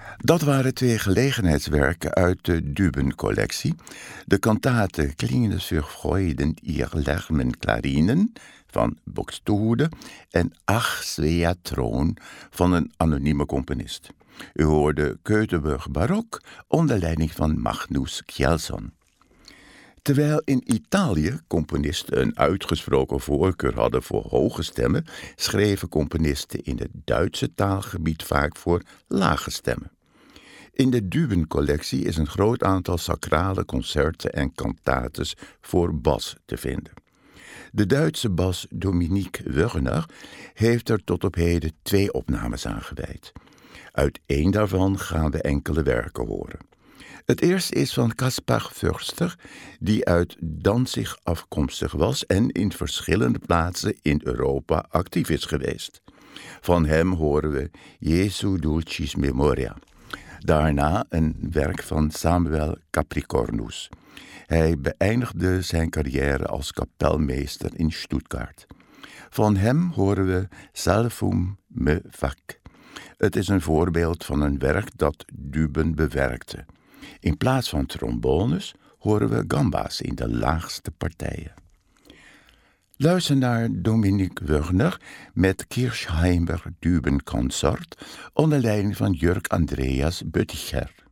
Dat waren 2 gelegenheidswerken uit de Düben-collectie. De kantate Klingende für Freuden ihr Lärmen Clarinen van Buxtehude en Ach Svea Troon van een anonieme componist. U hoorde Keutenburg Barok onder leiding van Magnus Kjellson. Terwijl in Italië componisten een uitgesproken voorkeur hadden voor hoge stemmen, schreven componisten in het Duitse taalgebied vaak voor lage stemmen. In de Düben-collectie is een groot aantal sacrale concerten en cantates voor bas te vinden. De Duitse bas Dominique Wörner heeft er tot op heden 2 opnames aan gewijd. Uit 1 daarvan gaan we enkele werken horen. Het eerste is van Kaspar Förster, die uit Danzig afkomstig was en in verschillende plaatsen in Europa actief is geweest. Van hem horen we Jesu Dulcis Memoria. Daarna een werk van Samuel Capricornus. Hij beëindigde zijn carrière als kapelmeester in Stuttgart. Van hem horen we Salvum me fac. Het is een voorbeeld van een werk dat Düben bewerkte. In plaats van trombones horen we gamba's in de laagste partijen. Luister naar Dominique Wörner met Kirchheimer Düben Consort onder leiding van Jörg Andreas Bötticher.